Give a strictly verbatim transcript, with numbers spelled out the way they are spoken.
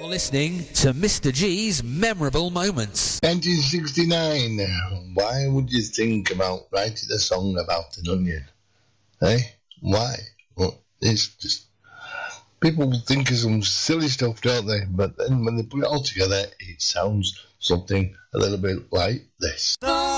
listening to Mister G's Memorable Moments. nineteen sixty-nine. Why would you think about writing a song about an onion? Eh? Why? Well, it's just... People think of some silly stuff, don't they? But then when they put it all together, it sounds something a little bit like this.